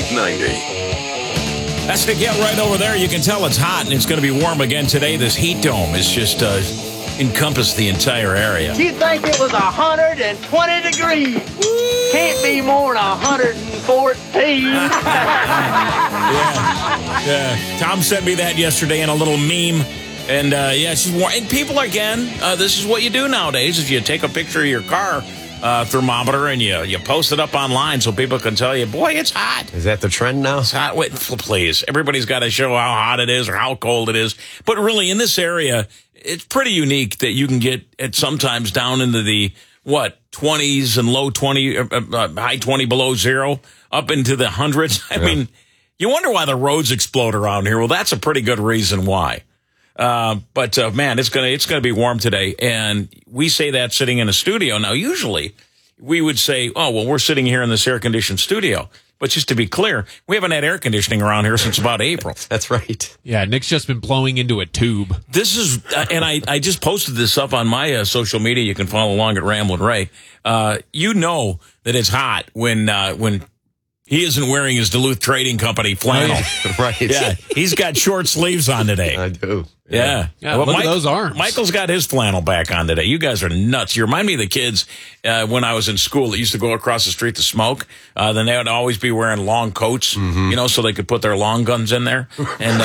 590. That's the get right over there. You can tell it's hot, and it's going to be warm again today. This heat dome is just encompassed the entire area. You think it was 120 degrees? Can't be more than 114. Yeah. Tom sent me that yesterday in a little meme. And, she's warm. And people, again, this is what you do nowadays, is you take a picture of your car thermometer and you post it up online so people can tell you, boy, it's hot. Is that the trend now? It's hot. Wait, please. Everybody's got to show how hot it is or how cold it is. But really, in this area, it's pretty unique that you can get it sometimes down into the, 20s and low 20, high 20 below zero, up into the hundreds. I mean, you wonder why the roads explode around here. Well, that's a pretty good reason why. But man, it's gonna be warm today, and we say that sitting in a studio. Now, usually we would say, "Oh, well, we're sitting here in this air-conditioned studio." But just to be clear, we haven't had air conditioning around here since about April. That's right. Yeah, Nick's just been blowing into a tube. This is, and I just posted this up on my social media. You can follow along at Ramblin' Ray. You know that it's hot when he isn't wearing his Duluth Trading Company flannel. Right. Yeah, he's got short sleeves on today. I do. Yeah. Well, look at those arms. Michael's got his flannel back on today. You guys are nuts. You remind me of the kids when I was in school that used to go across the street to smoke. Then they would always be wearing long coats, so they could put their long guns in there. And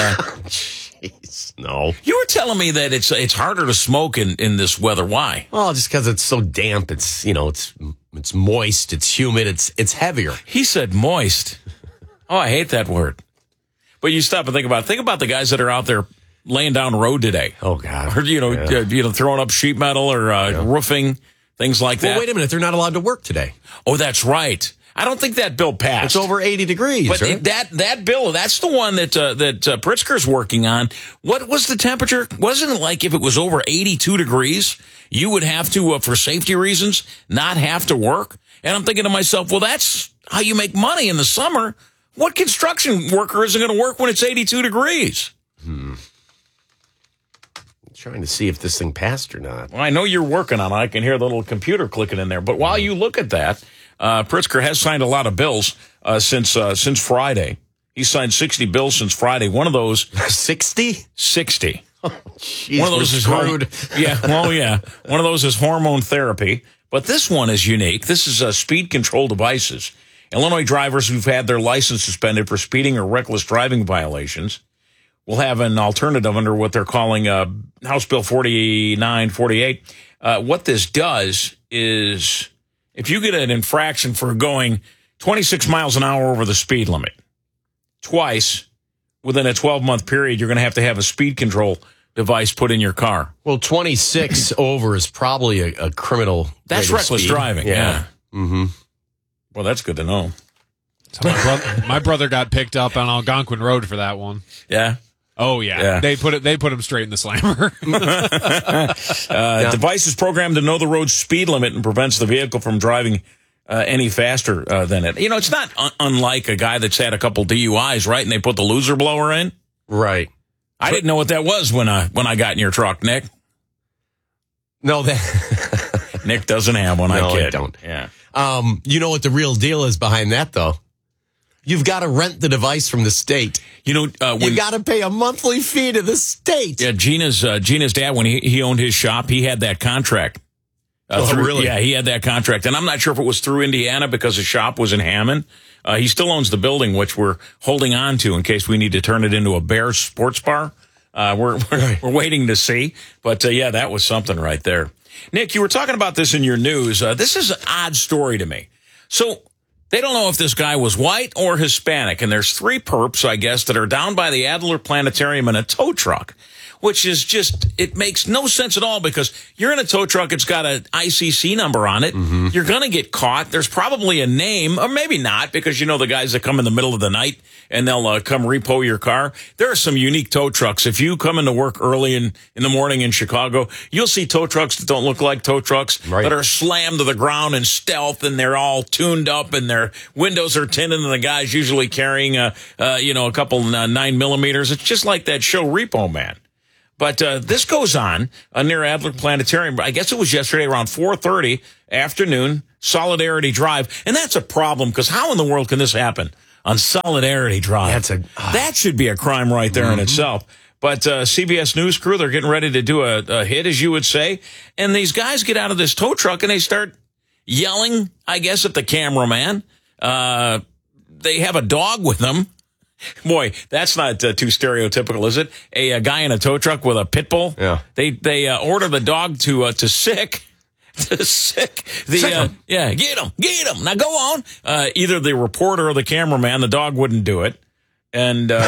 Jeez, no. You were telling me that it's harder to smoke in this weather. Why? Well, just because it's so damp. It's it's moist. It's humid. It's heavier. He said moist. Oh, I hate that word. But you stop and think about it. Think about the guys that are out there laying down road today. Oh, God. Or, throwing up sheet metal or roofing, things like that. Well, wait a minute. They're not allowed to work today. Oh, that's right. I don't think that bill passed. It's over 80 degrees, but right? that bill, that's the one that Pritzker's working on. What was the temperature? Wasn't it like if it was over 82 degrees, you would have to, for safety reasons, not have to work? And I'm thinking to myself, well, that's how you make money in the summer. What construction worker isn't going to work when it's 82 degrees? Trying to see if this thing passed or not. Well, I know you're working on it. I can hear the little computer clicking in there. But while you look at that, Pritzker has signed a lot of bills since Friday. He signed 60 bills since Friday. One of those 60? 60. Oh, geez, one of those is screwed. One of those is hormone therapy. But this one is unique. This is speed control devices. Illinois drivers who've had their license suspended for speeding or reckless driving violations will have an alternative under what they're calling House Bill 4948. What this does is, if you get an infraction for going 26 miles an hour over the speed limit twice within a 12-month period, you're going to have a speed control device put in your car. Well, 26 over is probably a criminal. That's reckless driving. Yeah. Mm-hmm. Well, that's good to know. So my brother got picked up on Algonquin Road for that one. Yeah. Oh yeah. They put him straight in the slammer. Device is programmed to know the road speed limit and prevents the vehicle from driving any faster than it. It's not unlike a guy that's had a couple DUIs, right? And they put the loser blower in. Right. I didn't know what that was when I got in your truck, Nick. No, that Nick doesn't have one. No, I kid. I don't. Yeah. You know what the real deal is behind that, though? You've got to rent the device from the state. You got to pay a monthly fee to the state. Yeah, Gina's dad, when he owned his shop, he had that contract. Really? Yeah, he had that contract. And I'm not sure if it was through Indiana because his shop was in Hammond. He still owns the building, which we're holding on to in case we need to turn it into a Bears sports bar. We're waiting to see. But, that was something right there. Nick, you were talking about this in your news. This is an odd story to me. So they don't know if this guy was white or Hispanic. And there's 3 perps, I guess, that are down by the Adler Planetarium in a tow truck, which is just, it makes no sense at all because you're in a tow truck. It's got an ICC number on it. Mm-hmm. You're going to get caught. There's probably a name, or maybe not, because the guys that come in the middle of the night and they'll come repo your car. There are some unique tow trucks. If you come into work early in the morning in Chicago, you'll see tow trucks that don't look like tow trucks, that are slammed to the ground in stealth, and they're all tuned up, and their windows are tinted, and the guy's usually carrying a couple 9mm. It's just like that show Repo Man. But this goes on near Adler Planetarium. I guess it was yesterday around 4:30 afternoon, Solidarity Drive. And that's a problem because how in the world can this happen on Solidarity Drive. That should be a crime right there in itself. But CBS News crew, they're getting ready to do a hit, as you would say. And these guys get out of this tow truck and they start yelling, I guess, at the cameraman. They have a dog with them. Boy, that's not too stereotypical, is it? A guy in a tow truck with a pit bull. Yeah. They order the dog to sick. To sick. Get him. Now go on. Either the reporter or the cameraman, the dog wouldn't do it. And you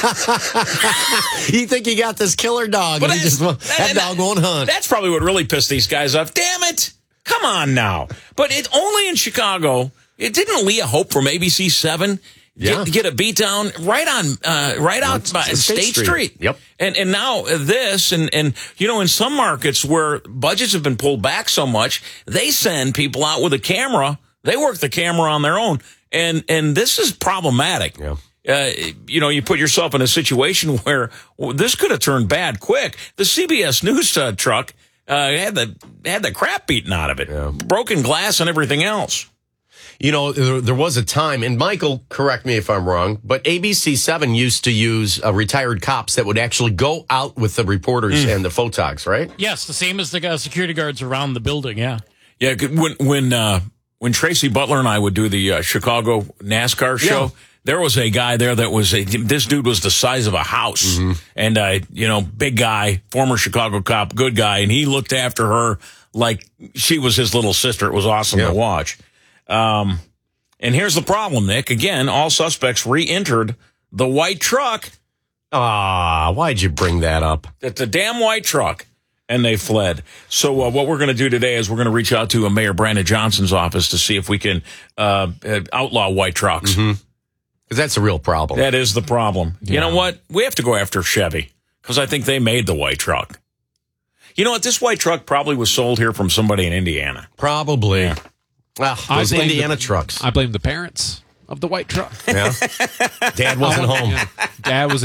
think you got this killer dog, and that dog won't hunt. That's probably what really pissed these guys off. Damn it! Come on now. But it only in Chicago. It didn't Leah Hope from ABC 7 get a beat down right out by State Street. Yep. And now this and in some markets where budgets have been pulled back so much, they send people out with a camera. They work the camera on their own, and this is problematic. Yeah. You put yourself in a situation where this could have turned bad quick. The CBS News truck had the crap beaten out of it, broken glass and everything else. There was a time, and Michael, correct me if I'm wrong, but ABC 7 used to use retired cops that would actually go out with the reporters and the photogs, right? Yes, the same as the security guards around the building. Yeah. Yeah. When Tracy Butler and I would do the Chicago NASCAR show. There was a guy there this dude was the size of a house and, big guy, former Chicago cop, good guy. And he looked after her like she was his little sister. It was awesome to watch. And here's the problem, Nick. Again, all suspects re-entered the white truck. Why'd you bring that up? It's a damn white truck. And they fled. So what we're going to do today is we're going to reach out to Mayor Brandon Johnson's office to see if we can outlaw white trucks. Because that's a real problem. That is the problem. Yeah. You know what? We have to go after Chevy because I think they made the white truck. You know what? This white truck probably was sold here from somebody in Indiana. Probably. Yeah. Those Indiana trucks. I blame the parents of the white truck. Yeah. Dad wasn't home. Yeah. Dad was a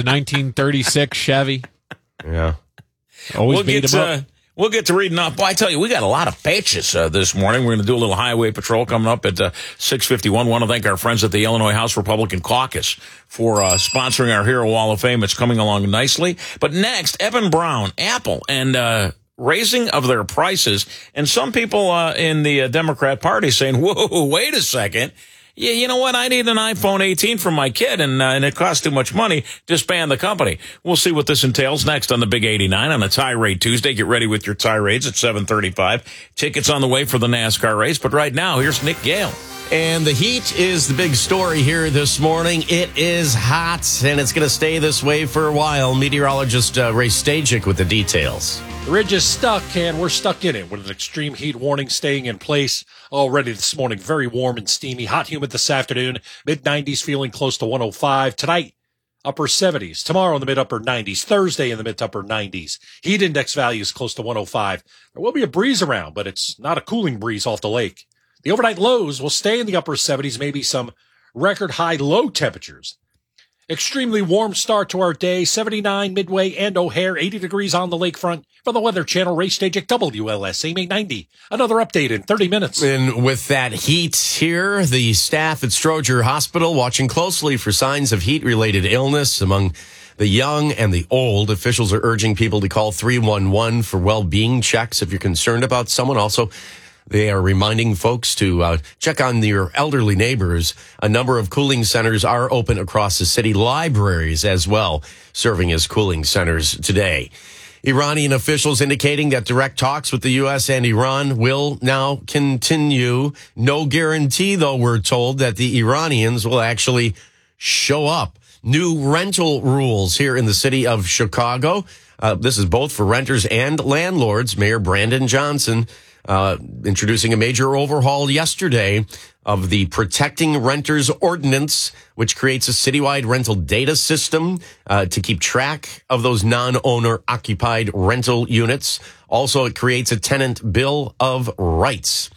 1936 Chevy. Yeah. Always beat him up. We'll get to reading up. Boy, I tell you, we got a lot of pages this morning. We're going to do a little highway patrol coming up at 6:51. Want to thank our friends at the Illinois House Republican Caucus for sponsoring our Hero Wall of Fame. It's coming along nicely. But next, Evan Brown, Apple, and raising of their prices. And some people in the Democrat Party saying, whoa, wait a second. Yeah, you know what? I need an iPhone 18 for my kid, and it costs too much money. Disband the company. We'll see what this entails next on the Big 89 on a Tirade Tuesday. Get ready with your tirades at 7:35. Tickets on the way for the NASCAR race. But right now, here's Nick Gale. And the heat is the big story here this morning. It is hot, and it's going to stay this way for a while. Meteorologist Ray Stajic with the details. The ridge is stuck, and we're stuck in it with an extreme heat warning staying in place already this morning. Very warm and steamy, hot, humid this afternoon. Mid-90s, feeling close to 105. Tonight, upper 70s. Tomorrow in the mid-upper 90s. Thursday in the mid-upper 90s. Heat index values close to 105. There will be a breeze around, but it's not a cooling breeze off the lake. The overnight lows will stay in the upper 70s, maybe some record high low temperatures. Extremely warm start to our day, 79 Midway and O'Hare, 80 degrees on the lakefront. For the Weather Channel, Ray Stajic, WLS, AM 90. Another update in 30 minutes. And with that heat here, the staff at Stroger Hospital watching closely for signs of heat-related illness among the young and the old. Officials are urging people to call 311 for well-being checks if you're concerned about someone. Also, they are reminding folks to check on your elderly neighbors. A number of cooling centers are open across the city, libraries as well, serving as cooling centers today. Iranian officials indicating that direct talks with the U.S. and Iran will now continue. No guarantee, though, we're told that the Iranians will actually show up. New rental rules here in the city of Chicago. This is both for renters and landlords. Mayor Brandon Johnson introducing a major overhaul yesterday of the Protecting Renters Ordinance, which creates a citywide rental data system to keep track of those non-owner occupied rental units. Also, it creates a tenant bill of rights.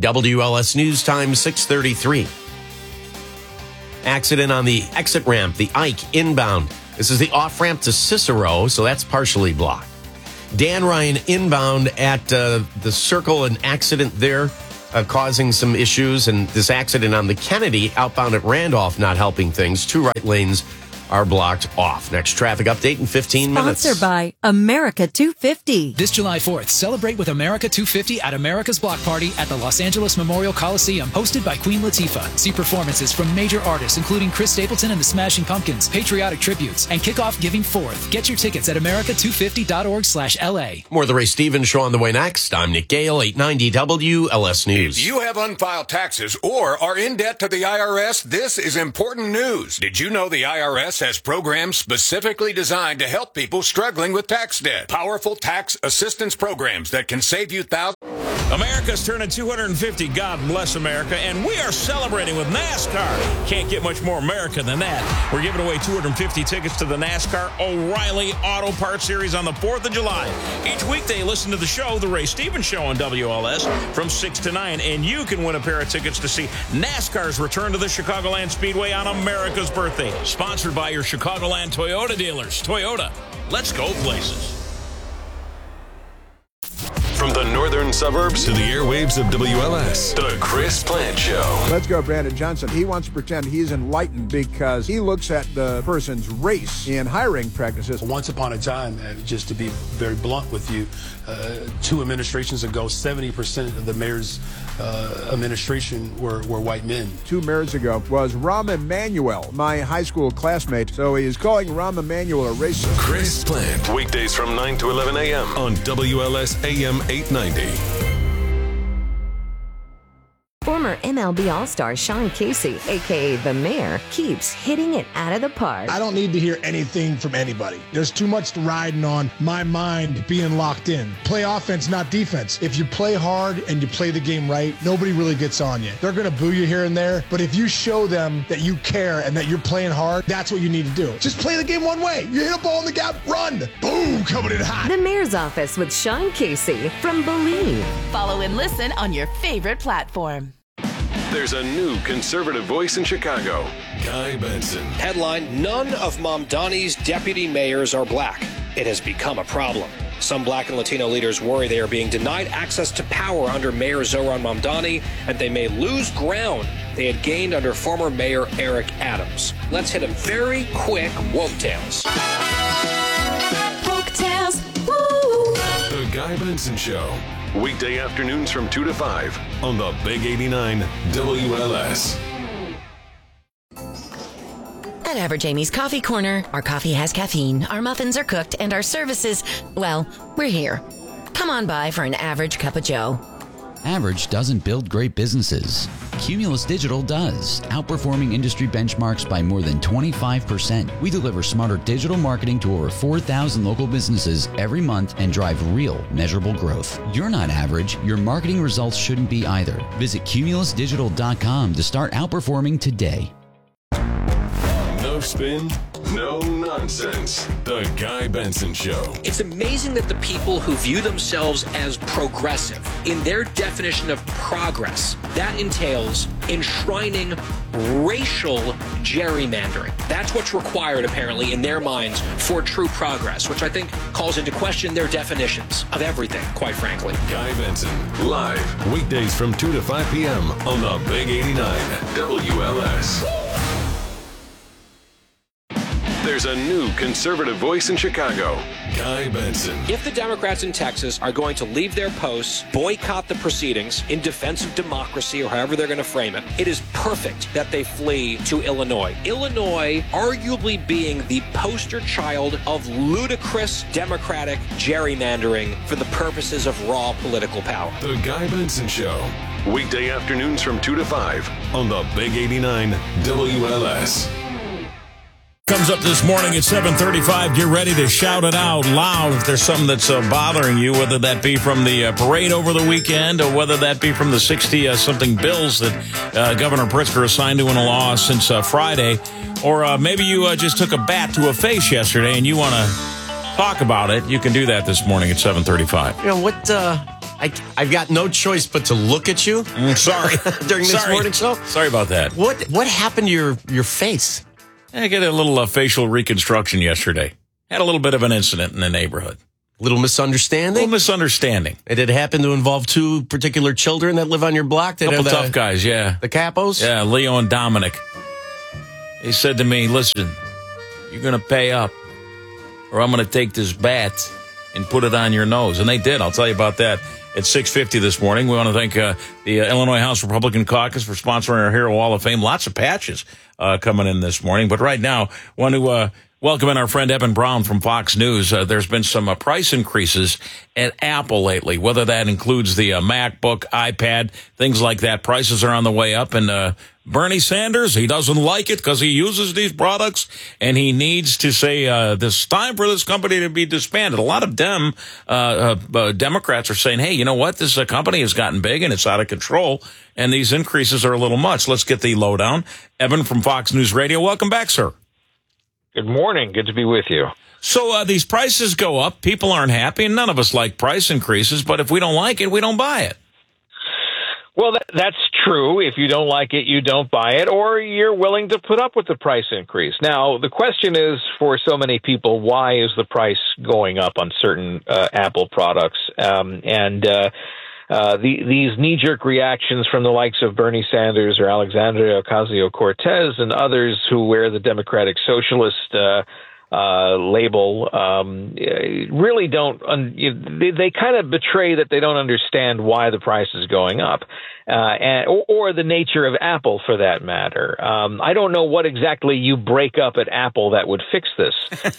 WLS News Time 6:33. Accident on the exit ramp, the Ike inbound. This is the off-ramp to Cicero, so that's partially blocked. Dan Ryan inbound at the Circle, an accident there causing some issues, and this accident on the Kennedy outbound at Randolph not helping things. 2 right lanes are blocked off. Next traffic update in 15 minutes. Sponsored by America 250. This July 4th, celebrate with America 250 at America's Block Party at the Los Angeles Memorial Coliseum, hosted by Queen Latifah. See performances from major artists including Chris Stapleton and the Smashing Pumpkins, patriotic tributes, and kick off Giving 4th. Get your tickets at america250.org/LA. More of the Ray Stevens Show on the way next. I'm Nick Gale, 890 WLS News. If you have unfiled taxes or are in debt to the IRS, this is important news. Did you know the IRS has programs specifically designed to help people struggling with tax debt? Powerful tax assistance programs that can save you thousands. America's turning 250. God bless America. And we are celebrating with NASCAR. Can't get much more America than that. We're giving away 250 tickets to the NASCAR O'Reilly Auto Parts Series on the 4th of July. Each weekday, listen to the show, The Ray Stevens Show on WLS from 6 to 9. And you can win a pair of tickets to see NASCAR's return to the Chicagoland Speedway on America's birthday. Sponsored by your Chicagoland Toyota dealers. Toyota, let's go places. From the northern suburbs to the airwaves of WLS, The Chris Plant Show. Let's go, Brandon Johnson. He wants to pretend he's enlightened because he looks at the person's race in hiring practices. Once upon a time, just to be very blunt with you, 2 administrations ago, 70% of the mayor's administration were white men. 2 mayors ago was Rahm Emanuel, my high school classmate. So he is calling Rahm Emanuel a racist. Chris Plant, weekdays from 9 to 11 a.m. on WLS AM 890. Former MLB All-Star Sean Casey, a.k.a. The Mayor, keeps hitting it out of the park. I don't need to hear anything from anybody. There's too much riding on my mind being locked in. Play offense, not defense. If you play hard and you play the game right, nobody really gets on you. They're going to boo you here and there, but if you show them that you care and that you're playing hard, that's what you need to do. Just play the game one way. You hit a ball in the gap, run. Boom, coming in hot. The Mayor's Office with Sean Casey from Believe. Follow and listen on your favorite platform. There's a new conservative voice in Chicago, Guy Benson. Headline, none of Mamdani's deputy mayors are black. It has become a problem. Some black and Latino leaders worry they are being denied access to power under Mayor Zohran Mamdani, and they may lose ground they had gained under former Mayor Eric Adams. Let's hit a very quick woke tales. Woke tales, woo! The Guy Benson Show. Weekday afternoons from 2 to 5 on the Big 89 WLS. At Average Amy's Coffee Corner, our coffee has caffeine, our muffins are cooked, and our services, well, we're here. Come on by for an average cup of joe. Average doesn't build great businesses. Cumulus Digital does, outperforming industry benchmarks by more than 25%. We deliver smarter digital marketing to over 4,000 local businesses every month and drive real, measurable growth. You're not average. Your marketing results shouldn't be either. Visit cumulusdigital.com to start outperforming today. No spin, no nonsense. The Guy Benson Show. It's amazing that the people who view themselves as progressive, in their definition of progress, that entails enshrining racial gerrymandering. That's what's required, apparently, in their minds for true progress, which I think calls into question their definitions of everything, quite frankly. Guy Benson, live, weekdays from 2 to 5 p.m. on the Big 89 WLS. There's a new conservative voice in Chicago, Guy Benson. If the Democrats in Texas are going to leave their posts, boycott the proceedings in defense of democracy, or however they're going to frame it, it is perfect that they flee to Illinois. Illinois arguably being the poster child of ludicrous Democratic gerrymandering for the purposes of raw political power. The Guy Benson Show. Weekday afternoons from 2 to 5 on the Big 89 WLS. Comes up this morning at 7:35. Get ready to shout it out loud if there's something that's bothering you, whether that be from the parade over the weekend or whether that be from the 60-something bills that Governor Pritzker assigned to in a law since Friday. Or maybe you just took a bat to a face yesterday and you want to talk about it. You can do that this morning at 7:35. You know what? I've got no choice but to look at you. Sorry. During this morning show. Sorry about that. What happened to your face? I got a little facial reconstruction yesterday. Had a little bit of an incident in the neighborhood. Little misunderstanding? Little misunderstanding. And it happened to involve two particular children that live on your block? That Couple tough guys, yeah. The Capos? Yeah, Leo and Dominic. He said to me, listen, you're going to pay up, or I'm going to take this bat and put it on your nose. And they did. I'll tell you about that at 6:50 this morning. We want to thank the Illinois House Republican Caucus for sponsoring our Hero Wall of Fame. Lots of patches coming in this morning. But right now, want to welcome in our friend Eben Brown from Fox News. There's been some price increases at Apple lately, whether that includes the MacBook, iPad, things like that. Prices are on the way up, and Bernie Sanders, he doesn't like it because he uses these products, and he needs to say this time for this company to be disbanded. A lot of Democrats are saying, hey, you know what? This company has gotten big, and it's out of control, and these increases are a little much. Let's get the lowdown. Eben from Fox News Radio, welcome back, sir. Good morning. Good to be with you. So these prices go up. People aren't happy, and none of us like price increases, but if we don't like it, we don't buy it. Well, that's true. If you don't like it, you don't buy it, or you're willing to put up with the price increase. Now, the question is, for so many people, why is the price going up on certain Apple products? These knee-jerk reactions from the likes of Bernie Sanders or Alexandria Ocasio-Cortez and others who wear the Democratic Socialist label really don't. They kind of betray that they don't understand why the price is going up, or the nature of Apple, for that matter. I don't know what exactly you break up at Apple that would fix this.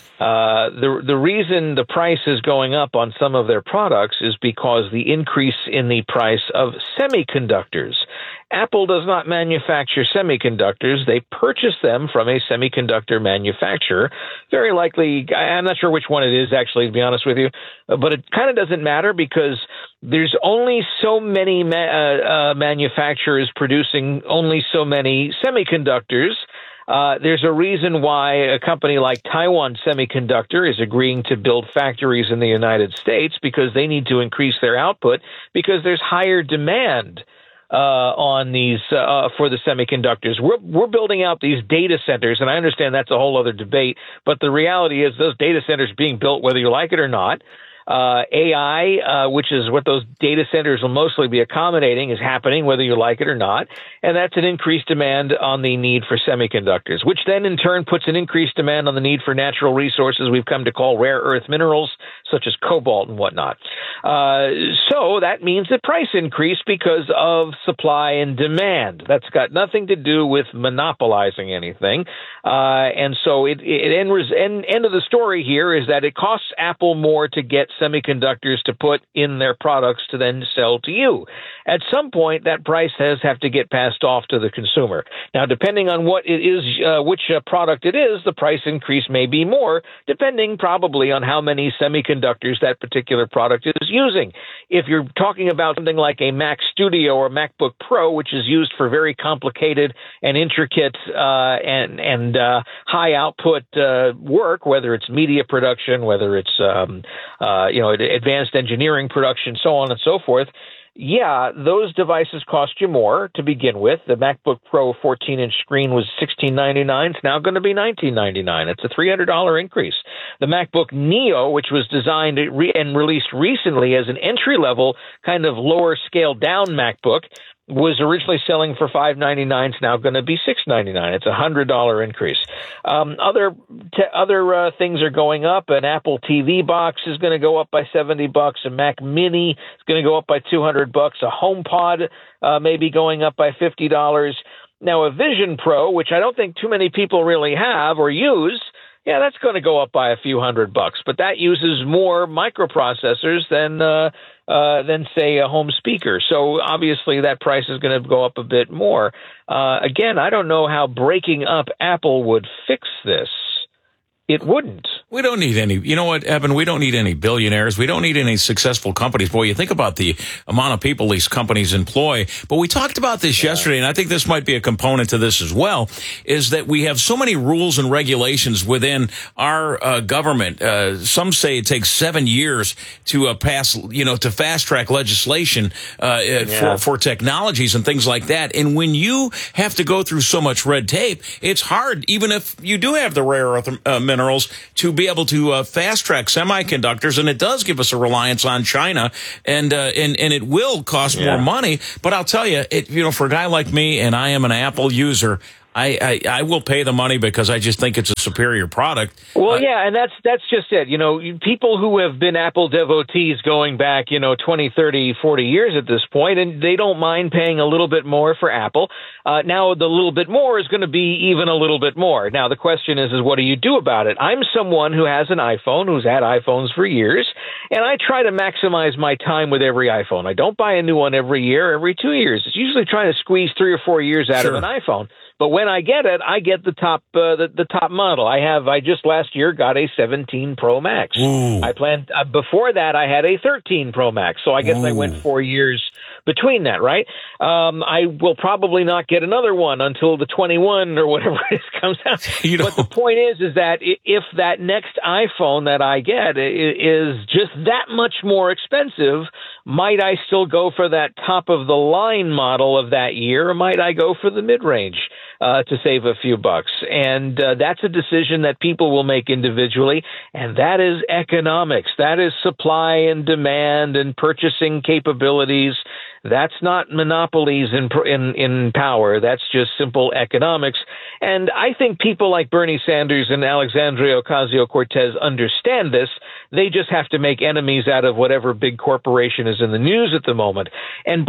The reason the price is going up on some of their products is because the increase in the price of semiconductors. Apple does not manufacture semiconductors. They purchase them from a semiconductor manufacturer. Very likely, I'm not sure which one it is, actually, to be honest with you, but it kind of doesn't matter because there's only so many manufacturers producing only so many semiconductors. There's a reason why a company like Taiwan Semiconductor is agreeing to build factories in the United States, because they need to increase their output because there's higher demand on these for the semiconductors. We're building out these data centers, and I understand that's a whole other debate, but the reality is those data centers are being built whether you like it or not. AI, which is what those data centers will mostly be accommodating, is happening whether you like it or not. And that's an increased demand on the need for semiconductors, which then in turn puts an increased demand on the need for natural resources we've come to call rare earth minerals, such as cobalt and whatnot. So that means a price increase because of supply and demand. That's got nothing to do with monopolizing anything. And so end of the story here is that it costs Apple more to get semiconductors to put in their products to then sell to you. At some point, that price have to get passed off to the consumer. Now, depending on what it is, which product it is, the price increase may be more, depending probably on how many semiconductors that particular product is using. If you're talking about something like a Mac Studio or MacBook Pro, which is used for very complicated and intricate and high output work, whether it's media production, whether it's advanced engineering production, so on and so forth. Yeah, those devices cost you more to begin with. The MacBook Pro 14-inch screen was $1,699. It's now going to be $1,999. It's a $300 increase. The MacBook Neo, which was designed and released recently as an entry-level, kind of lower scaled-down MacBook, was originally selling for $599. It's now going to be $699. It's a $100 increase. Other things are going up. An Apple TV box is going to go up by $70. A Mac Mini is going to go up by $200. A HomePod may be going up by $50. Now, a Vision Pro, which I don't think too many people really have or use, yeah, that's going to go up by a few $100, but that uses more microprocessors than say a home speaker. So obviously that price is going to go up a bit more. Again, I don't know how breaking up Apple would fix this. It wouldn't. We don't need any, you know what, Eben, we don't need any billionaires. We don't need any successful companies. Boy, you think about the amount of people these companies employ. But we talked about this yesterday, and I think this might be a component to this as well, is that we have so many rules and regulations within our government. Some say it takes 7 years to pass, to fast track legislation for technologies and things like that. And when you have to go through so much red tape, it's hard, even if you do have the rare earth minerals, to be be able to fast track semiconductors, and it does give us a reliance on China, and it will cost more money. But I'll tell you, for a guy like me, and I am an Apple user, I will pay the money because I just think it's a superior product. Well, yeah, and that's just it. People who have been Apple devotees going back, 20, 30, 40 years at this point, and they don't mind paying a little bit more for Apple. Now, the little bit more is going to be even a little bit more. Now, the question is what do you do about it? I'm someone who has an iPhone, who's had iPhones for years, and I try to maximize my time with every iPhone. I don't buy a new one every year, every 2 years. It's usually trying to squeeze 3 or 4 years out of an iPhone. But when I get it, I get the top model. I just last year got a 17 Pro Max. Ooh. I planned before that I had a 13 Pro Max. So I guess I went 4 years between that, right? I will probably not get another one until the 21 or whatever it comes out. But the point is that if that next iPhone that I get is just that much more expensive, might I still go for that top of the line model of that year, or might I go for the mid-range to save a few bucks? And that's a decision that people will make individually, and that is economics. That is supply and demand and purchasing capabilities. That's not monopolies in power. That's just simple economics. And I think people like Bernie Sanders and Alexandria Ocasio-Cortez understand this. They just have to make enemies out of whatever big corporation is in the news at the moment. And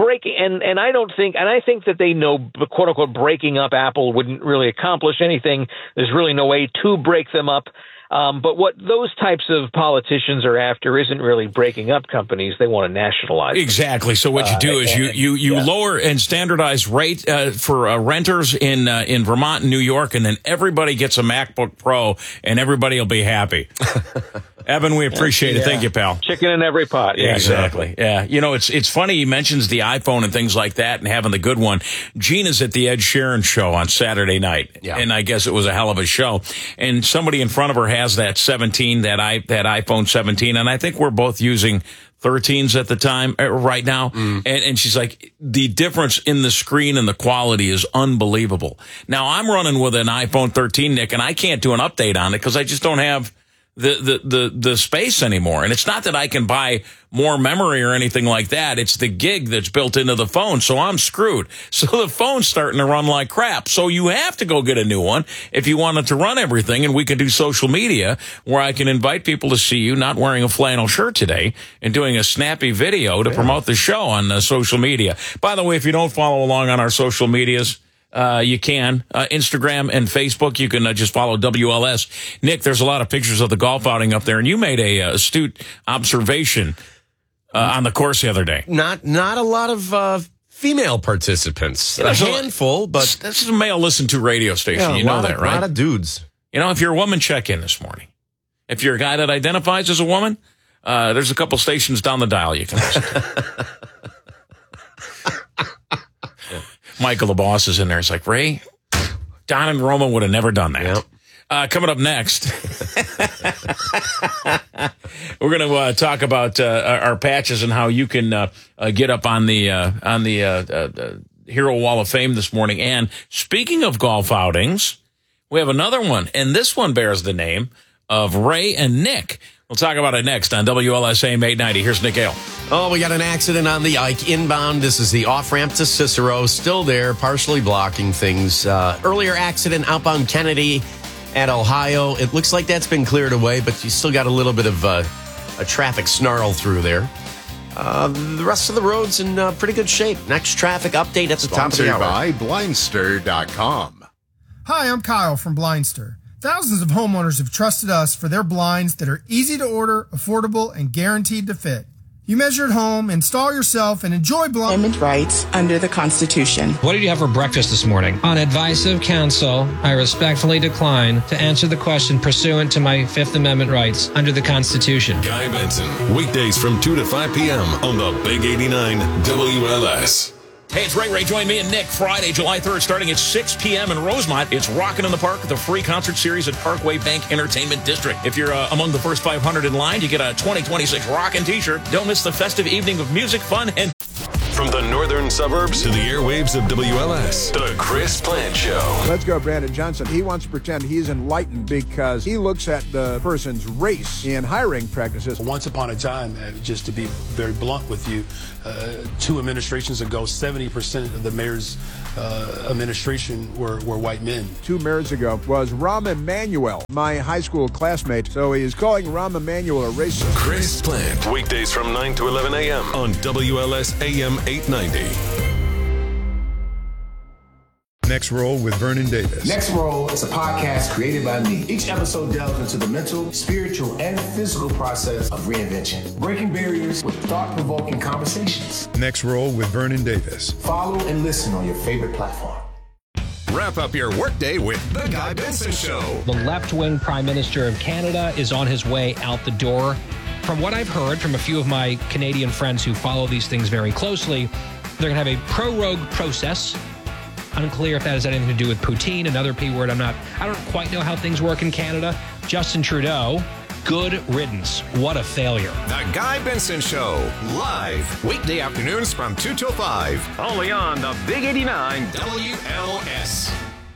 I think that they know, quote unquote, breaking up Apple wouldn't really accomplish anything. There's really no way to break them up. But what those types of politicians are after isn't really breaking up companies. They want to nationalize them. Exactly. So what you do is you lower and standardize rate for renters in Vermont and New York, and then everybody gets a MacBook Pro, and everybody will be happy. Evan, we appreciate it. Thank you, pal. Chicken in every pot. Yeah, exactly. Yeah. It's funny he mentions the iPhone and things like that and having the good one. Gina's at the Ed Sheeran show on Saturday night. Yeah. And I guess it was a hell of a show. And somebody in front of her has that 17, that iPhone 17. And I think we're both using 13s at the time right now. And she's like, the difference in the screen and the quality is unbelievable. Now I'm running with an iPhone 13, Nick, and I can't do an update on it because I just don't have the space anymore. And it's not that I can buy more memory or anything like that. It's the gig that's built into the phone. So I'm screwed. So the phone's starting to run like crap. So you have to go get a new one if you want it to run everything. And we can do social media where I can invite people to see you not wearing a flannel shirt today and doing a snappy video to promote the show on social media. By the way, if you don't follow along on our social medias, you can. Instagram and Facebook, you can just follow WLS. Nick, there's a lot of pictures of the golf outing up there, and you made a astute observation on the course the other day. Not a lot of female participants. A handful, but... This is a male listen-to radio station. You know that, right? A lot of dudes. If you're a woman, check in this morning. If you're a guy that identifies as a woman, there's a couple stations down the dial you can listen to. Michael, the boss, is in there. It's like, Ray, Don and Roma would have never done that. Yep. Coming up next, we're going to talk about our patches and how you can get up on the Hero Wall of Fame this morning. And speaking of golf outings, we have another one, and this one bears the name of Ray and Nick. We'll talk about it next on WLSAM 890. Here's Nick Hale. Oh, we got an accident on the Ike inbound. This is the off-ramp to Cicero. Still there, partially blocking things. Earlier accident outbound Kennedy at Ohio. It looks like that's been cleared away, but you still got a little bit of a traffic snarl through there. The rest of the road's in pretty good shape. Next traffic update at the top of the hour. Sponsored by Blindster.com. Hi, I'm Kyle from Blindster. Thousands of homeowners have trusted us for their blinds that are easy to order, affordable, and guaranteed to fit. You measure at home, install yourself, and enjoy Amendment rights under the Constitution. What did you have for breakfast this morning? On advice of counsel, I respectfully decline to answer the question pursuant to my Fifth Amendment rights under the Constitution. Guy Benson, weekdays from 2 to 5 p.m. on the Big 89 WLS. Hey, it's Ray. Join me and Nick Friday, July 3rd, starting at 6 p.m. in Rosemont. It's Rockin' in the Park with a free concert series at Parkway Bank Entertainment District. If you're among the first 500 in line, you get a 2026 Rockin' t-shirt. Don't miss the festive evening of music, fun, and... From the Northern western suburbs to the airwaves of WLS. The Chris Plant Show. Let's go, Brandon Johnson. He wants to pretend he's enlightened because he looks at the person's race in hiring practices. Once upon a time, just to be very blunt with you, 2 administrations ago, 70% of the mayor's administration were white men. 2 mayors ago was Rahm Emanuel, my high school classmate. So he is calling Rahm Emanuel a racist. Chris Plant, weekdays from 9 to 11 a.m. on WLS AM 890. Next Roll with Vernon Davis. Next Roll is a podcast created by me. Each episode delves into the mental, spiritual, and physical process of reinvention, breaking barriers with thought-provoking conversations. Next Roll with Vernon Davis. Follow and listen on your favorite platform. Wrap up your workday with The Guy Benson Show. The left-wing Prime Minister of Canada is on his way out the door. From what I've heard from a few of my Canadian friends who follow these things very closely, they're going to have a prorogue process. Unclear if that has anything to do with poutine, another P word. I don't quite know how things work in Canada. Justin Trudeau, good riddance. What a failure. The Guy Benson Show, live, weekday afternoons from 2 till 5, only on the Big 89 WLS.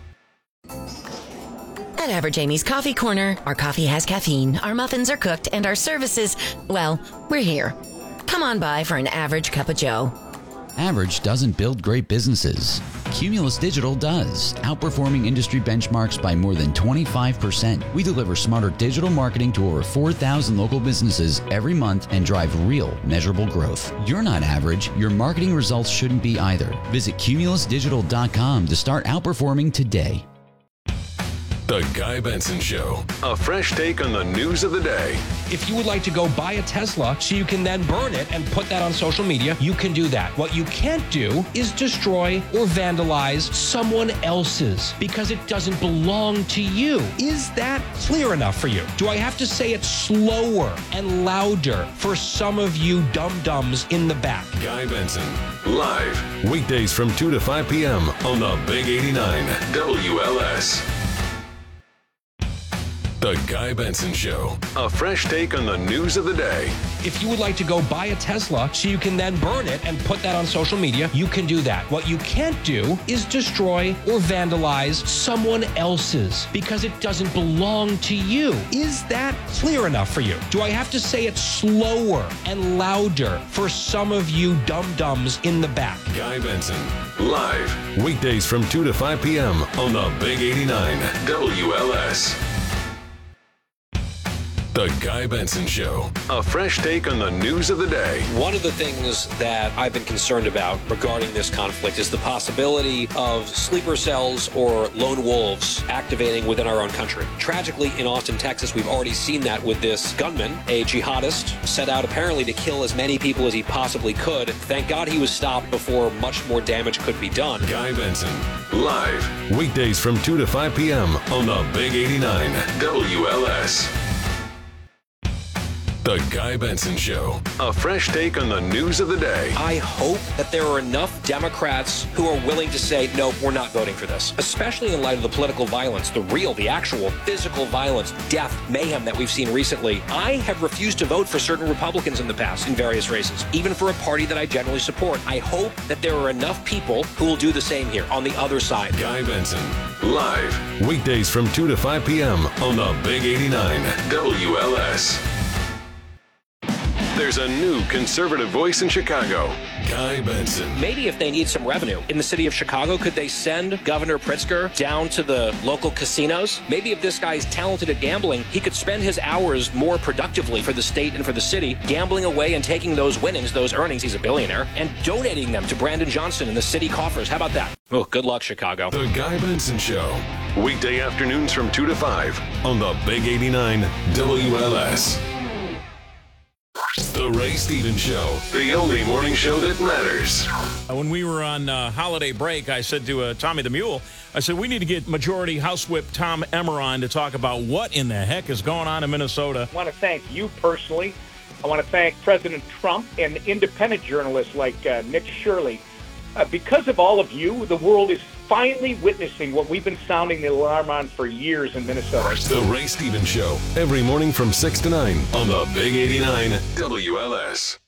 At Average Amy's Coffee Corner, our coffee has caffeine, our muffins are cooked, and our services, well, we're here. Come on by for an average cup of joe. Average doesn't build great businesses. Cumulus Digital does, outperforming industry benchmarks by more than 25%. We deliver smarter digital marketing to over 4,000 local businesses every month and drive real, measurable growth. You're not average. Your marketing results shouldn't be either. Visit cumulusdigital.com to start outperforming today. The Guy Benson Show. A fresh take on the news of the day. If you would like to go buy a Tesla so you can then burn it and put that on social media, you can do that. What you can't do is destroy or vandalize someone else's because it doesn't belong to you. Is that clear enough for you? Do I have to say it slower and louder for some of you dum-dums in the back? Guy Benson, live, weekdays from 2 to 5 p.m. on the Big 89 WLS. The Guy Benson Show. A fresh take on the news of the day. If you would like to go buy a Tesla so you can then burn it and put that on social media, you can do that. What you can't do is destroy or vandalize someone else's because it doesn't belong to you. Is that clear enough for you? Do I have to say it slower and louder for some of you dum-dums in the back? Guy Benson, live, weekdays from 2 to 5 p.m. on the Big 89 WLS. The Guy Benson Show. A fresh take on the news of the day. One of the things that I've been concerned about regarding this conflict is the possibility of sleeper cells or lone wolves activating within our own country. Tragically, in Austin, Texas, we've already seen that with this gunman, a jihadist, set out apparently to kill as many people as he possibly could. Thank God he was stopped before much more damage could be done. Guy Benson, live, weekdays from 2 to 5 p.m. on the Big 89 WLS. The Guy Benson Show. A fresh take on the news of the day. I hope that there are enough Democrats who are willing to say, no, we're not voting for this, especially in light of the political violence, the actual physical violence, death, mayhem that we've seen recently. I have refused to vote for certain Republicans in the past in various races, even for a party that I generally support. I hope that there are enough people who will do the same here on the other side. Guy Benson, live, weekdays from 2 to 5 p.m. on the Big 89 WLS. There's a new conservative voice in Chicago, Guy Benson. Maybe if they need some revenue in the city of Chicago, could they send Governor Pritzker down to the local casinos? Maybe if this guy's talented at gambling, he could spend his hours more productively for the state and for the city, gambling away and taking those winnings, those earnings, he's a billionaire, and donating them to Brandon Johnson and the city coffers. How about that? Oh, good luck, Chicago. The Guy Benson Show. Weekday afternoons from 2 to 5 on the Big 89 WLS. The Ray Stevens Show, the only morning show that matters. When we were on holiday break, I said to Tommy the Mule, I said, we need to get Majority House Whip Tom Emmer on to talk about what in the heck is going on in Minnesota. I want to thank you personally. I want to thank President Trump and independent journalists like Nick Shirley. Because of all of you, the world is finally witnessing what we've been sounding the alarm on for years in Minnesota. The Ray Stevens Show, every morning from 6 to 9 on the Big 89 WLS.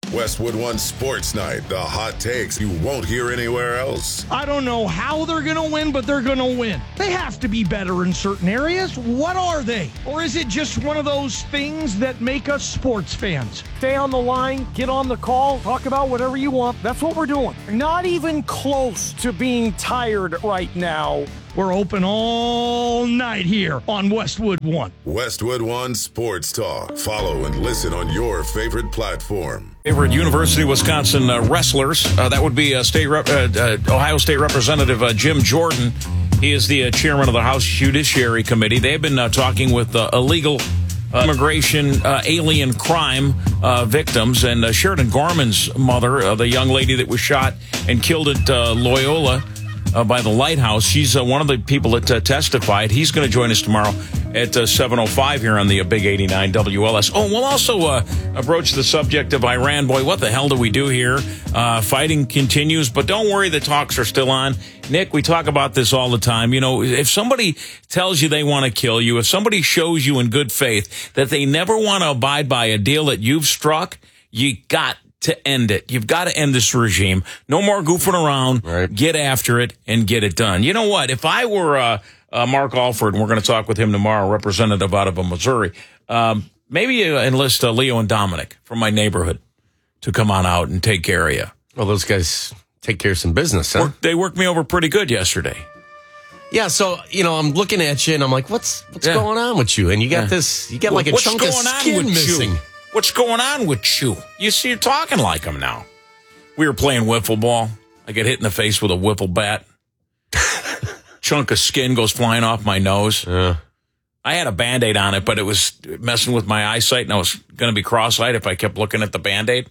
Westwood One Sports Night, the hot takes you won't hear anywhere else. I don't know how they're going to win, but they're going to win. They have to be better in certain areas. What are they? Or is it just one of those things that make us sports fans? Stay on the line, get on the call, talk about whatever you want. That's what we're doing. Not even close to being tired right now. We're open all night here on Westwood One. Westwood One Sports Talk. Follow and listen on your favorite platform. Favorite University of Wisconsin wrestlers. That would be Ohio State Representative Jim Jordan. He is the chairman of the House Judiciary Committee. They've been talking with illegal immigration, alien crime victims. And Sheridan Gorman's mother, the young lady that was shot and killed at Loyola by the Lighthouse, she's one of the people that testified. He's going to join us tomorrow at 7:05 here on the Big 89 WLS. Oh, we'll also broach the subject of Iran. Boy, what the hell do we do here? Fighting continues, but don't worry, the talks are still on. Nick, we talk about this all the time. You know, if somebody tells you they want to kill you, if somebody shows you in good faith that they never want to abide by a deal that you've struck, you got to end it. You've got to end this regime. No more goofing around. Right. Get after it and get it done. You know what? If I were Mark Alford, and we're going to talk with him tomorrow, representative out of Missouri, maybe enlist Leo and Dominic from my neighborhood to come on out and take care of you. Well, those guys take care of some business, huh? They worked me over pretty good yesterday. Yeah, so, I'm looking at you and I'm like, what's going on with you? And you got like a chunk of skin missing. What's going on with you? You see, you're talking like him now. We were playing wiffle ball. I get hit in the face with a wiffle bat. Chunk of skin goes flying off my nose. I had a Band-Aid on it, but it was messing with my eyesight, and I was going to be cross-eyed if I kept looking at the Band-Aid.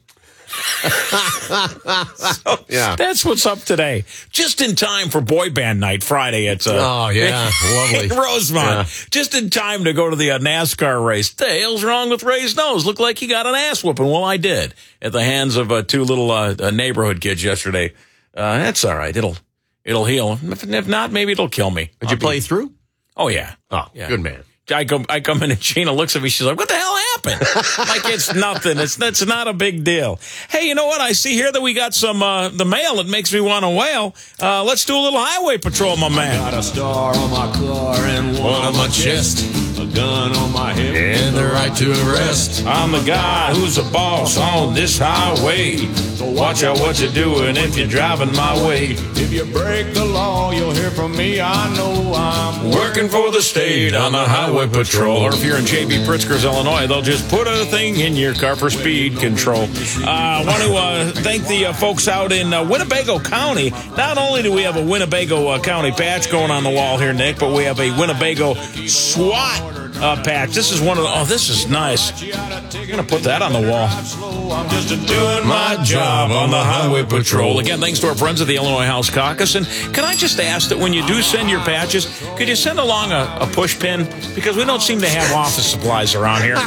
So, yeah, that's what's up today. Just in time for boy band night Friday at lovely Rosemont. Yeah. Just in time to go to the NASCAR race. The hell's wrong with Ray's nose? Looked like he got an ass whooping. Well, I did at the hands of two little neighborhood kids yesterday. That's all right. It'll heal. If not, maybe it'll kill me. Did you play through? Oh yeah. Oh, yeah. Good man. I come in and Gina looks at me. She's like, "What the hell happened?" Like it's nothing. That's not a big deal. Hey, you know what? I see here that we got some the mail that makes me want to wail. Let's do a little highway patrol, my man. I got a star on my car and one on my chest, a gun on my hip, and the right to arrest. I'm the guy who's the boss on this highway. So watch out what you're doing if you're driving my way. If you break the law, you'll hear from me. I know I'm working for the state on the highway patrol. Or if you're in J.B. Pritzker's, Illinois, they'll just put a thing in your car for speed control. I want to thank the folks out in Winnebago County. Not only do we have a Winnebago County patch going on the wall here, Nick, but we have a Winnebago SWAT patch. This is one of the, this is nice. I'm going to put that on the wall. I'm just doing my job on the highway patrol. Again, thanks to our friends of the Illinois House Caucus. And can I just ask that when you do send your patches, could you send along a push pin? Because we don't seem to have office supplies around here.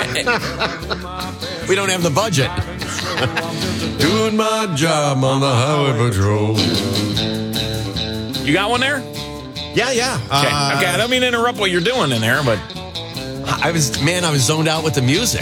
We don't have the budget. Doing my job on the highway patrol. You got one there? Yeah. Okay, I don't mean to interrupt what you're doing in there, but I was zoned out with the music.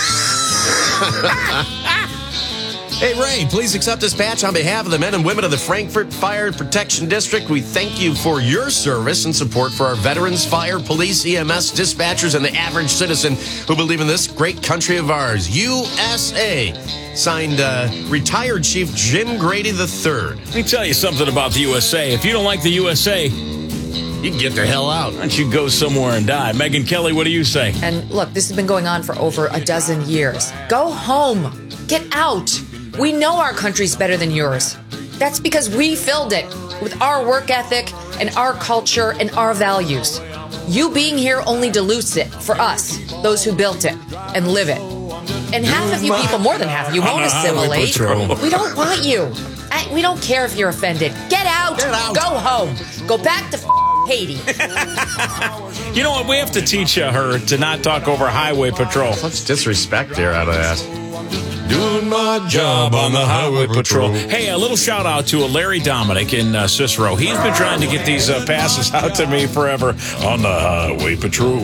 Hey, Ray, please accept this patch on behalf of the men and women of the Frankfort Fire Protection District. We thank you for your service and support for our veterans, fire, police, EMS, dispatchers, and the average citizen who believe in this great country of ours. USA. Signed retired Chief Jim Grady III. Let me tell you something about the USA. If you don't like the USA, you can get the hell out. Why don't you go somewhere and die? Megan Kelly, what do you say? And look, this has been going on for over a dozen years. Go home. Get out. We know our country's better than yours. That's because we filled it with our work ethic and our culture and our values. You being here only dilutes it for us, those who built it and live it. And half of you people, more than half of you, won't assimilate. We don't want you. We don't care if you're offended. Get out. Go home. Go back to Haiti. You know what? We have to teach her to not talk over highway patrol. Such disrespect there out of that. Doing my job on the highway patrol. Hey, a little shout out to Larry Dominic in Cicero. He's been trying to get these passes out to me forever on the highway patrol.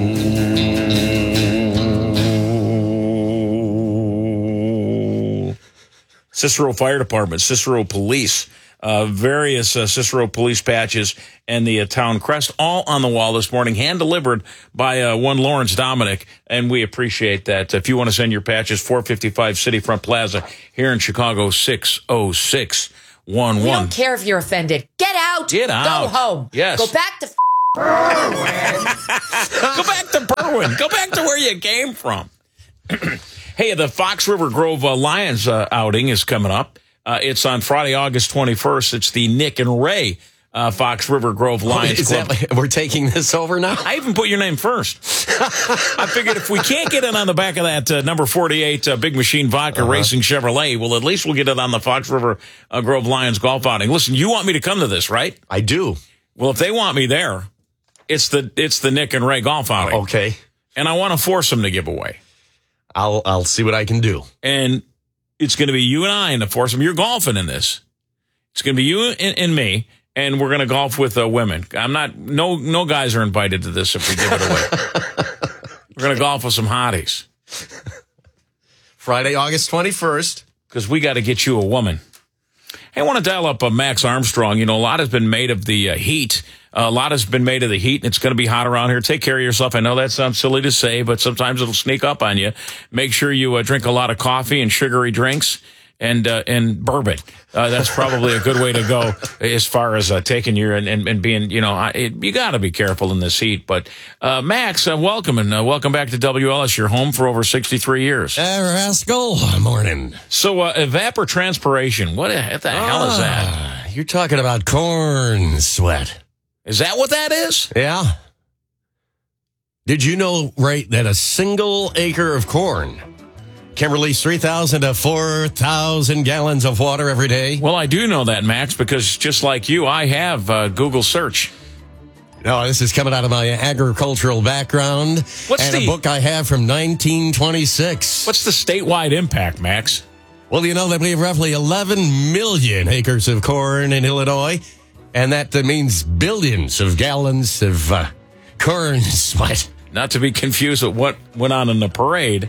Cicero Fire Department, Cicero Police, various Cicero Police patches, and the town crest, all on the wall this morning, hand-delivered by one Lawrence Dominic, and we appreciate that. If you want to send your patches, 455 City Front Plaza here in Chicago, 60611. We don't care if you're offended. Get out. Get out. Go home. Yes. Go back to Go back to Berwyn. Go back to where you came from. Hey, the Fox River Grove Lions outing is coming up. It's on Friday, August 21st. It's the Nick and Ray Fox River Grove Lions Club. We're taking this over now? I even put your name first. I figured if we can't get it on the back of that number 48 Big Machine Vodka Racing Chevrolet, well, at least we'll get it on the Fox River Grove Lions golf outing. Listen, you want me to come to this, right? I do. Well, if they want me there, it's the Nick and Ray golf outing. Okay. And I want to force them to give away. I'll see what I can do. And it's going to be you and I in the foursome. You're golfing in this. It's going to be you and me, and we're going to golf with women. No guys are invited to this if we give it away. We're going to golf with some hotties. Friday, August 21st. Because we got to get you a woman. Hey, I want to dial up Max Armstrong. You know, a lot has been made of the heat. A lot has been made of the heat, and it's going to be hot around here. Take care of yourself. I know that sounds silly to say, but sometimes it'll sneak up on you. Make sure you drink a lot of coffee and sugary drinks and bourbon. That's probably a good way to go as far as taking your and being, you got to be careful in this heat. But Max, welcome, and welcome back to WLS. You're home for over 63 years. Rascal, morning. So evapotranspiration, what the hell is that? You're talking about corn sweat. Is that what that is? Yeah. Did you know, Ray, that a single acre of corn can release 3,000 to 4,000 gallons of water every day? Well, I do know that, Max, because just like you, I have Google search. No, this is coming out of my agricultural background a book I have from 1926. What's the statewide impact, Max? Well, you know that we have roughly 11 million acres of corn in Illinois, and that means billions of gallons of corn sweat. Not to be confused with what went on in the parade.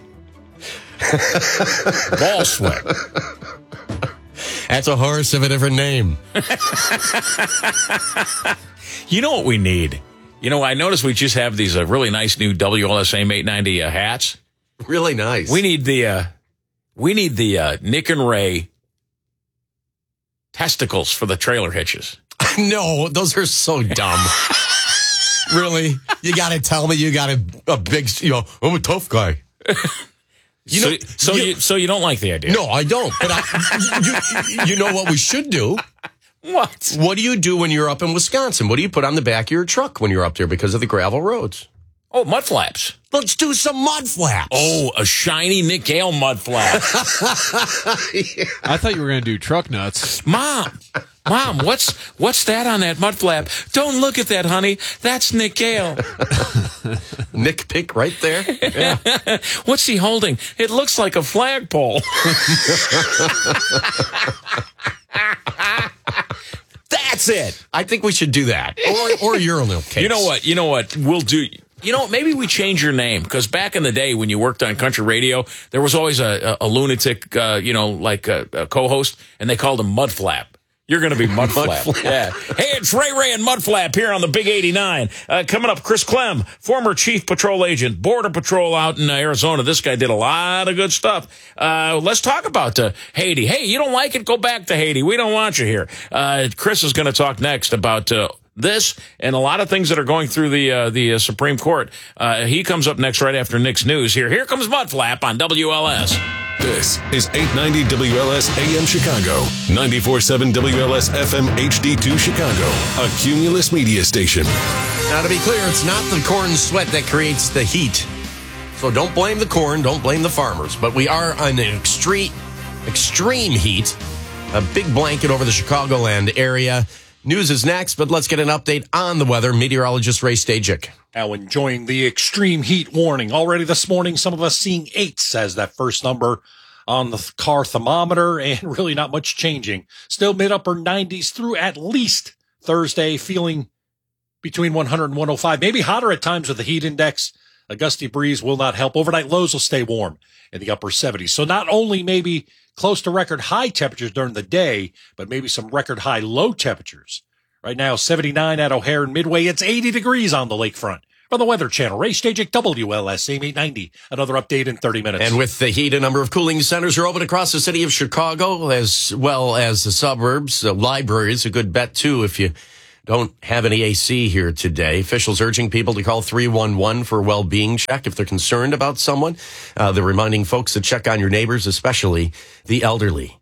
Ball sweat. That's a horse of a different name. You know what we need? You know, I noticed we just have these really nice new WLSAM 890 hats. Really nice. We need the Nick and Ray testicles for the trailer hitches. No, those are so dumb. Really? You got to tell me you got a big, I'm a tough guy. So you don't like the idea? No, I don't. But you know what we should do? What? What do you do when you're up in Wisconsin? What do you put on the back of your truck when you're up there because of the gravel roads? Oh, mud flaps. Let's do some mud flaps. Oh, a shiny Nick Gale mud flap. Yeah. I thought you were going to do truck nuts. Mom, what's that on that mud flap? Don't look at that, honey. That's Nick Gale. Nick Pick right there. Yeah. What's he holding? It looks like a flagpole. That's it. I think we should do that. Or urinal case. You know what? We'll do. Maybe we change your name, because back in the day when you worked on country radio, there was always a lunatic, like a co-host, and they called him Mudflap. You're going to be Mudflap. Yeah. Hey, it's Ray and Mudflap here on the Big 89. Coming up, Chris Clem, former chief patrol agent, Border Patrol out in Arizona. This guy did a lot of good stuff. Let's talk about Haiti. Hey, you don't like it? Go back to Haiti. We don't want you here. Chris is going to talk next about this and a lot of things that are going through the Supreme Court. He comes up next right after Nick's news. Here comes Mudflap on WLS. This is 890 WLS AM Chicago, 94.7 WLS FM HD2 Chicago, a Cumulus media station. Now, to be clear, it's not the corn sweat that creates the heat. So don't blame the corn, don't blame the farmers. But we are on an extreme heat, a big blanket over the Chicagoland area. News is next, but let's get an update on the weather. Meteorologist Ray Stajic. Now enjoying the extreme heat warning. Already this morning, some of us seeing 8s as that first number on the car thermometer, and really not much changing. Still mid-upper 90s through at least Thursday, feeling between 100 and 105, maybe hotter at times with the heat index. A gusty breeze will not help. Overnight lows will stay warm in the upper 70s. So not only maybe close to record high temperatures during the day, but maybe some record high low temperatures. Right now, 79 at O'Hare and Midway. It's 80 degrees on the lakefront. For the Weather Channel, Ray Stajic, WLS, AM 890. Another update in 30 minutes. And with the heat, a number of cooling centers are open across the city of Chicago, as well as the suburbs. Libraries, a good bet, too, if you don't have any AC here today. Officials urging people to call 311 for a well-being check if they're concerned about someone. They're reminding folks to check on your neighbors, especially the elderly.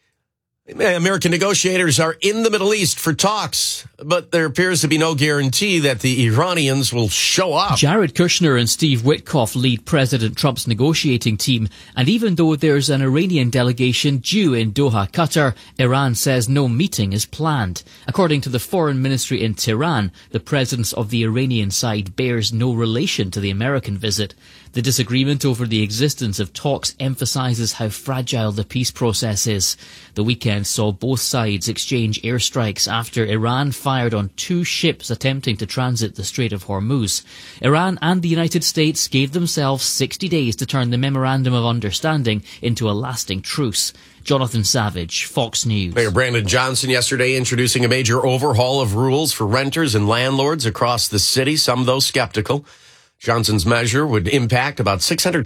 American negotiators are in the Middle East for talks, but there appears to be no guarantee that the Iranians will show up. Jared Kushner and Steve Witkoff lead President Trump's negotiating team, and even though there's an Iranian delegation due in Doha, Qatar, Iran says no meeting is planned. According to the foreign ministry in Tehran, the presence of the Iranian side bears no relation to the American visit. The disagreement over the existence of talks emphasizes how fragile the peace process is. The weekend saw both sides exchange airstrikes after Iran fired on 2 ships attempting to transit the Strait of Hormuz. Iran and the United States gave themselves 60 days to turn the Memorandum of Understanding into a lasting truce. Jonathan Savage, Fox News. Mayor Brandon Johnson yesterday introducing a major overhaul of rules for renters and landlords across the city, some though skeptical. Johnson's measure would impact about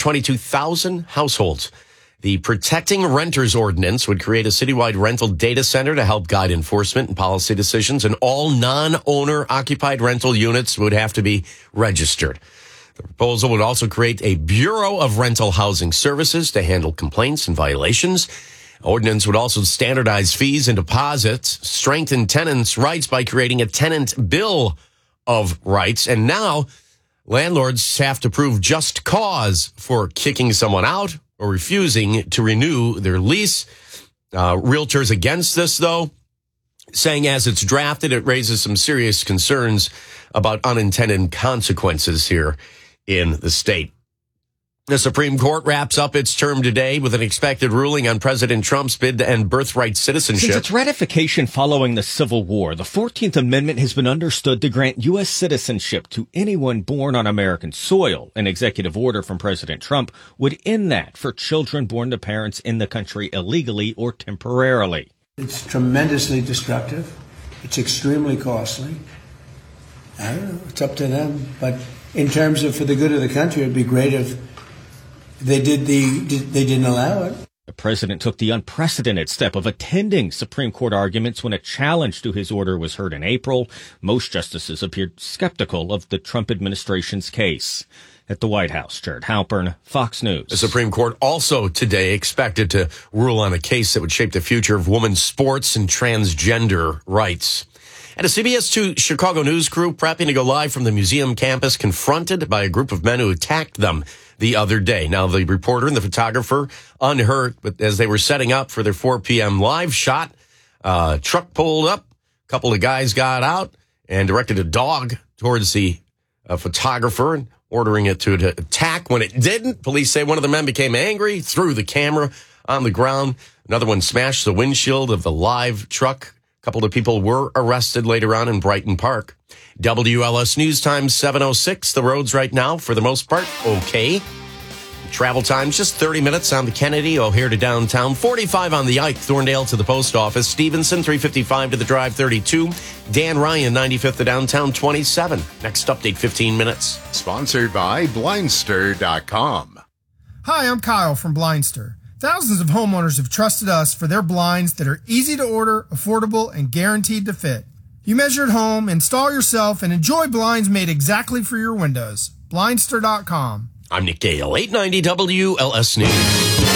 622,000 households. The Protecting Renters Ordinance would create a citywide rental data center to help guide enforcement and policy decisions, and all non-owner occupied rental units would have to be registered. The proposal would also create a Bureau of Rental Housing Services to handle complaints and violations. Ordinance would also standardize fees and deposits, strengthen tenants' rights by creating a tenant bill of rights, and now landlords have to prove just cause for kicking someone out or refusing to renew their lease. Realtors against this, though, saying as it's drafted, it raises some serious concerns about unintended consequences here in the state. The Supreme Court wraps up its term today with an expected ruling on President Trump's bid to end birthright citizenship. Since its ratification following the Civil War, the 14th Amendment has been understood to grant U.S. citizenship to anyone born on American soil. An executive order from President Trump would end that for children born to parents in the country illegally or temporarily. It's tremendously destructive. It's extremely costly. I don't know. It's up to them. But in terms of for the good of the country, it'd be great if they didn't allow it. The president took the unprecedented step of attending Supreme Court arguments when a challenge to his order was heard in April. Most justices appeared skeptical of the Trump administration's case. At the White House, Jared Halpern, Fox News. The Supreme Court also today expected to rule on a case that would shape the future of women's sports and transgender rights. And a CBS 2 Chicago news crew prepping to go live from the museum campus confronted by a group of men who attacked them the other day. Now, the reporter and the photographer unhurt, but as they were setting up for their 4 p.m. live shot, truck pulled up, a couple of guys got out and directed a dog towards the photographer and ordering it to attack. When it didn't, police say one of the men became angry, threw the camera on the ground. Another one smashed the windshield of the live truck. A couple of people were arrested later on in Brighton Park. WLS News Time 7:06. The roads right now, for the most part, okay. Travel time, just 30 minutes on the Kennedy, O'Hare to downtown. 45 on the Ike, Thorndale to the post office. Stevenson, 355 to the drive, 32. Dan Ryan, 95th to downtown, 27. Next update, 15 minutes. Sponsored by Blindster.com. Hi, I'm Kyle from Blindster. Thousands of homeowners have trusted us for their blinds that are easy to order, affordable, and guaranteed to fit. You measure at home, install yourself, and enjoy blinds made exactly for your windows. Blindster.com. I'm Nick Gale, 890 WLS News.